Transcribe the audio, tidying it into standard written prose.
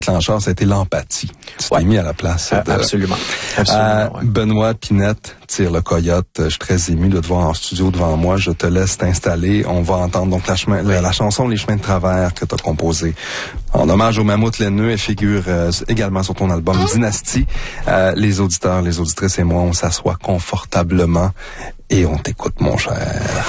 déclencheur, ça a été l'empathie. Tu t'es mis à la place. Absolument. Benoît Pinette tire le coyote. Je suis très ému de te voir en studio devant moi. Je te laisse t'installer. On va entendre donc la chanson Les chemins de travers que tu as composée en hommage au mammouth laineux. Elle figure également sur ton album Dynastie. Les auditeurs, les auditrices et moi, on s'assoit confortablement et on t'écoute, mon cher.